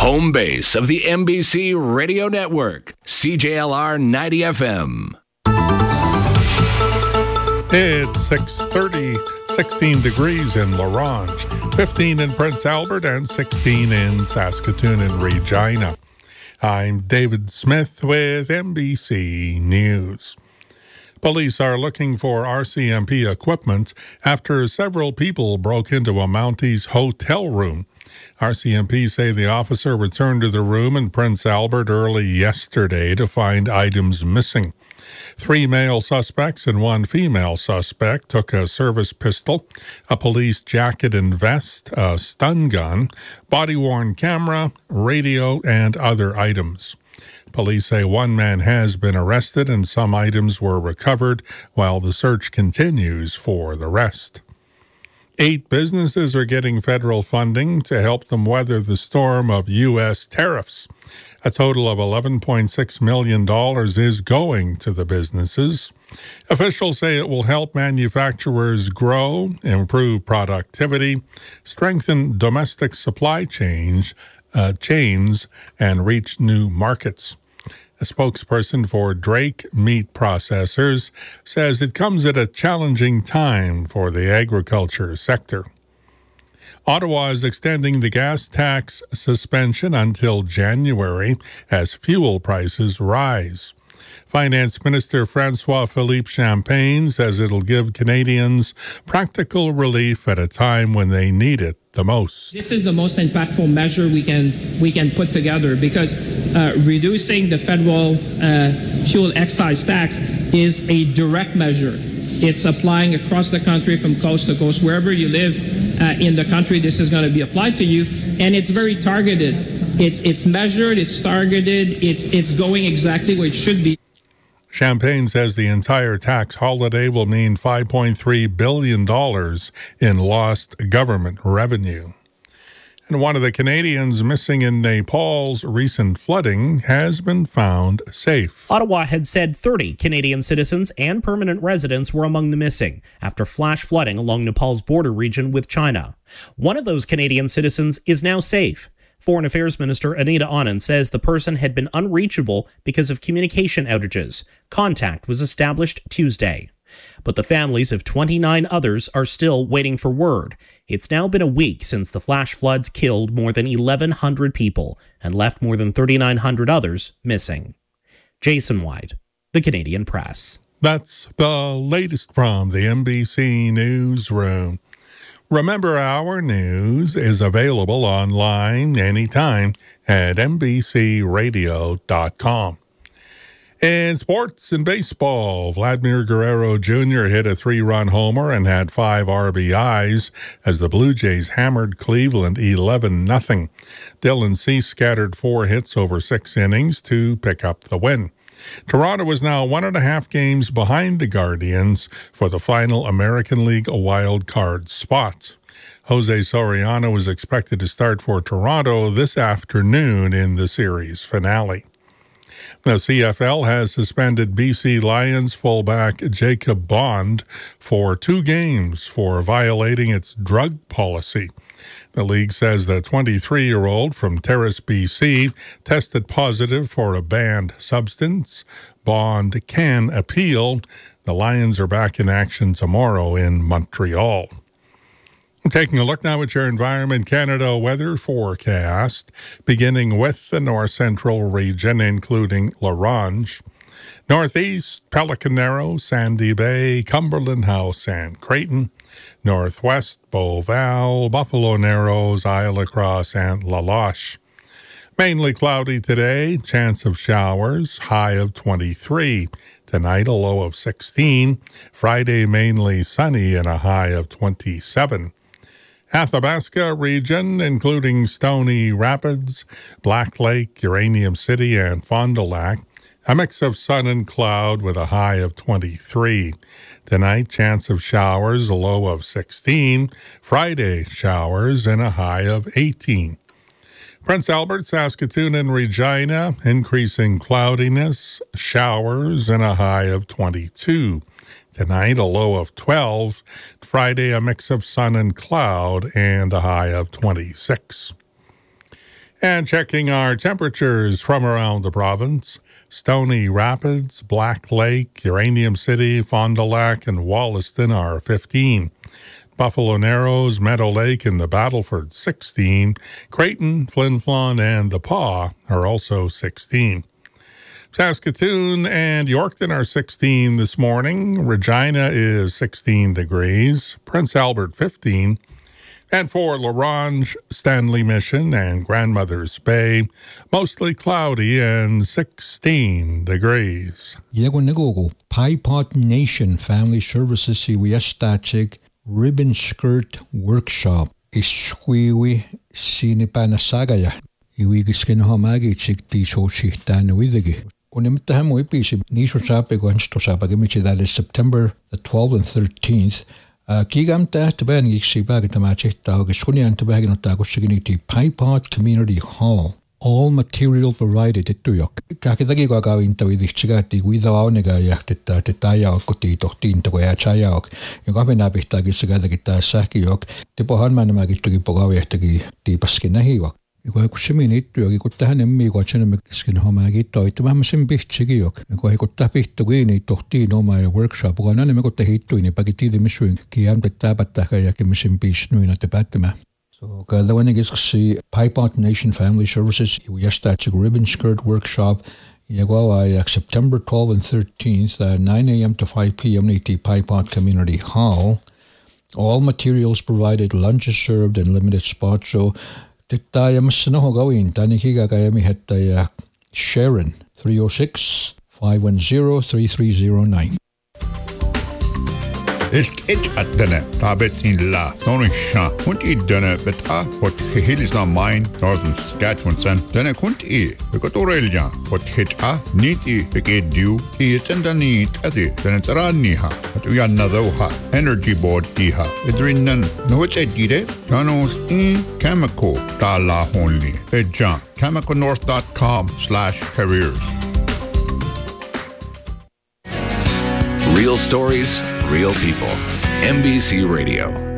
home base of the MBC Radio Network, CJLR 90 FM. It's 6:30, 16 degrees in La Ronge, 15 in Prince Albert, and 16 in Saskatoon and Regina. I'm David Smith with MBC News. Police are looking for RCMP equipment after several people broke into a Mounties hotel room. RCMP say the officer returned to the room in Prince Albert early yesterday to find items missing. 3 male suspects and 1 female suspect took a service pistol, a police jacket and vest, a stun gun, body-worn camera, radio, and other items. Police say 1 man has been arrested and some items were recovered while the search continues for the rest. 8 businesses are getting federal funding to help them weather the storm of U.S. tariffs. A total of $11.6 million is going to the businesses. Officials say it will help manufacturers grow, improve productivity, strengthen domestic supply chains, and reach new markets. A spokesperson for Drake Meat Processors says it comes at a challenging time for the agriculture sector. Ottawa is extending the gas tax suspension until January as fuel prices rise. Finance Minister François-Philippe Champagne says it'll give Canadians practical relief at a time when they need it the most. This is the most impactful measure we can put together because reducing the federal fuel excise tax is a direct measure. It's applying across the country from coast to coast. Wherever you live in the country, this is going to be applied to you, and it's very targeted. It's measured, it's targeted, it's going exactly where it should be. Champagne says the entire tax holiday will mean $5.3 billion in lost government revenue. And one of the Canadians missing in Nepal's recent flooding has been found safe. Ottawa had said 30 Canadian citizens and permanent residents were among the missing after flash flooding along Nepal's border region with China. One of those Canadian citizens is now safe. Foreign Affairs Minister Anita Anand says the person had been unreachable because of communication outages. Contact was established Tuesday. But the families of 29 others are still waiting for word. It's now been a week since the flash floods killed more than 1,100 people and left more than 3,900 others missing. Jason White, The Canadian Press. That's the latest from the MBC Newsroom. Remember, our news is available online anytime at mbcradio.com. In sports and baseball, Vladimir Guerrero Jr. hit a 3-run homer and had 5 RBIs as the Blue Jays hammered Cleveland 11-0. Dylan Cease scattered 4 hits over 6 innings to pick up the win. Toronto is now 1.5 games behind the Guardians for the final American League wild card spot. Jose Soriano is expected to start for Toronto this afternoon in the series finale. The CFL has suspended BC Lions fullback Jacob Bond for 2 games for violating its drug policy. The league says the 23-year-old from Terrace, BC, tested positive for a banned substance. Bond can appeal. The Lions are back in action tomorrow in Montreal. Taking a look now at your Environment Canada weather forecast, beginning with the north central region, including La Ronge. Northeast, Pelican Narrow, Sandy Bay, Cumberland House, and Creighton. Northwest, Beauval, Buffalo Narrows, Isle Lacrosse, and La Loche. Mainly cloudy today, chance of showers, high of 23. Tonight, a low of 16. Friday, mainly sunny and a high of 27. Athabasca region, including Stony Rapids, Black Lake, Uranium City, and Fond du Lac. A mix of sun and cloud with a high of 23. Tonight, chance of showers, a low of 16. Friday, showers and a high of 18. Prince Albert, Saskatoon, and Regina, increasing cloudiness, showers, and a high of 22. Tonight, a low of 12. Friday, a mix of sun and cloud and a high of 26. And checking our temperatures from around the province, Stony Rapids, Black Lake, Uranium City, Fond du Lac, and Wollaston are 15. Buffalo Narrows, Meadow Lake, and the Battleford 16. Creighton, Flin Flon, and the Paw are also 16. Saskatoon and Yorkton are 16 this morning. Regina is 16 degrees. Prince Albert 15. And for La Ronge, Stanley Mission, and Grandmother's Bay, mostly cloudy and 16 degrees. Yegonegogo, Pie Pot Nation Family Services Iwiastatic Ribbon Skirt Workshop Ishwiwi Sinipanasagaya Iwigiskin Homagi Chikti Shoshi Danawidigi. Unimitahamu Ipisi Nisho Sapego and Stosapagimichi, that is September the 12th and 13th. Kigamta Taban Yixibag Tamachita, Gashunian Tabagano Tagosigiti, Pie Pot Community Hall. All material provided at Tuyok. Kakitagi Gagawinta with the Chigati with the Aunega te Tayok, Tinto, Chayok, Yogabinabitagi Sagadagita Sakiok, the Bohanman Magitagi Pogawatagi, the Paskinahiwak. You go Shiminit, you could tan and me watching a Mexican homagito, it Mamsim Bichigiok, you go tapit to win it, Tino, my workshop, one animal got the heat to in a bagati the mission, Kiam the Tabataka Mission Bish Nuin at the Batama. So, the one is see Pie Pot Nation Family Services, Yastatchik Ribbon Skirt Workshop, Yagwawa, September 12th and 13th, 9 a.m. to 5 p.m. at Pie Pot Community Hall. All materials provided, lunches served, and limited spots. So, Titaya Masano Gawin, Tanikiga Gayami had Sharon, 306 510 3309. Ist at denne tabets in la nonisha kunt I denne beta what hilis on mine northern Saskatchewan denne kunt I bekotorelja what hit a neat I beged du it and dani tati denne taraniha at uyanadha energy board diha idrinan no which I did it janos I chemical la only edja chemicalnorth.com/careers. Real stories, real people. NBC Radio.